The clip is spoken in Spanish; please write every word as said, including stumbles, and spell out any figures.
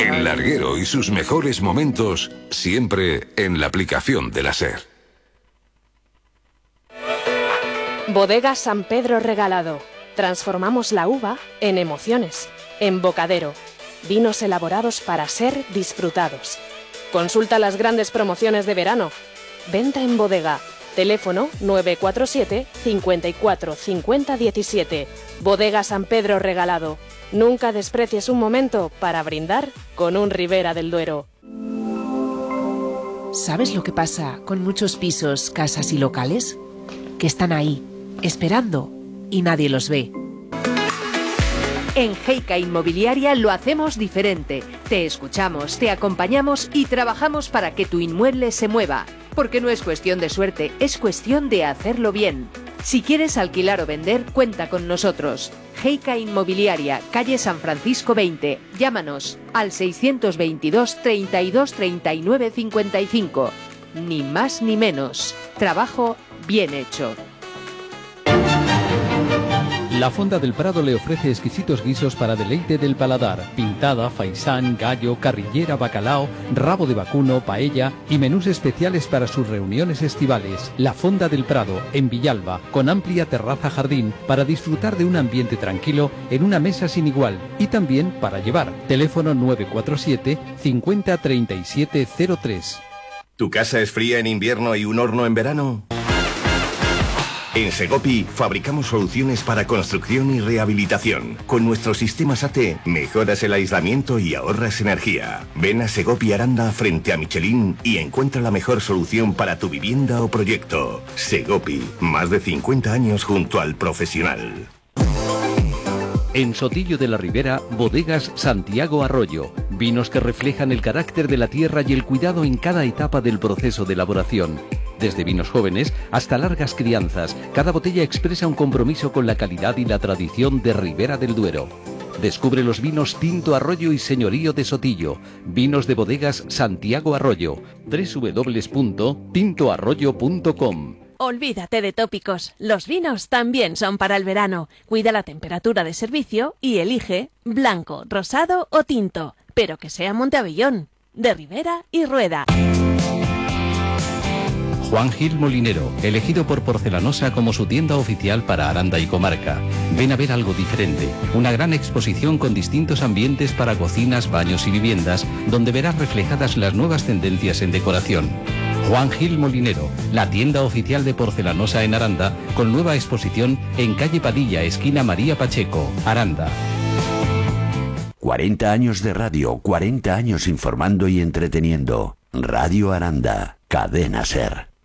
El larguero y sus mejores momentos siempre en la aplicación de la SER. Bodega San Pedro Regalado. Transformamos la uva en emociones, en bocadero. Vinos elaborados para ser disfrutados. Consulta las grandes promociones de verano. Venta en bodega. Teléfono nueve cuatro siete, cinco cuatro, cinco cero uno siete. Bodega San Pedro Regalado. Nunca desprecies un momento para brindar con un Ribera del Duero. ¿Sabes lo que pasa con muchos pisos, casas y locales? Que están ahí, esperando, y nadie los ve. En Heica Inmobiliaria lo hacemos diferente. Te escuchamos, te acompañamos y trabajamos para que tu inmueble se mueva. Porque no es cuestión de suerte, es cuestión de hacerlo bien. Si quieres alquilar o vender, cuenta con nosotros. Heica Inmobiliaria, calle San Francisco veinte. Llámanos al seiscientos veintidós, treinta y dos, treinta y nueve, cincuenta y cinco. Ni más ni menos. Trabajo bien hecho. La Fonda del Prado le ofrece exquisitos guisos para deleite del paladar. Pintada, faisán, gallo, carrillera, bacalao, rabo de vacuno, paella y menús especiales para sus reuniones estivales. La Fonda del Prado, en Villalba, con amplia terraza jardín para disfrutar de un ambiente tranquilo en una mesa sin igual y también para llevar. Teléfono nueve cuatro siete, cincuenta, treinta y siete cero tres. ¿Tu casa es fría en invierno y un horno en verano? En Segopi fabricamos soluciones para construcción y rehabilitación. Con nuestro sistema SATE mejoras el aislamiento y ahorras energía. Ven a Segopi Aranda frente a Michelin y encuentra la mejor solución para tu vivienda o proyecto. Segopi, más de cincuenta años junto al profesional. En Sotillo de la Ribera, Bodegas Santiago Arroyo. Vinos que reflejan el carácter de la tierra y el cuidado en cada etapa del proceso de elaboración. Desde vinos jóvenes hasta largas crianzas, cada botella expresa un compromiso con la calidad y la tradición de Ribera del Duero. Descubre los vinos Tinto Arroyo y Señorío de Sotillo. Vinos de Bodegas Santiago Arroyo. doble u doble u doble u punto tinto arroyo punto com. Olvídate de tópicos, los vinos también son para el verano. Cuida la temperatura de servicio y elige blanco, rosado o tinto, pero que sea Monteavellón, de Ribera y Rueda. Juan Gil Molinero, elegido por Porcelanosa como su tienda oficial para Aranda y comarca. Ven a ver algo diferente, una gran exposición con distintos ambientes para cocinas, baños y viviendas, donde verás reflejadas las nuevas tendencias en decoración. Juan Gil Molinero, la tienda oficial de Porcelanosa en Aranda, con nueva exposición en calle Padilla, esquina María Pacheco, Aranda. cuarenta años de radio, cuarenta años informando y entreteniendo. Radio Aranda, Cadena SER.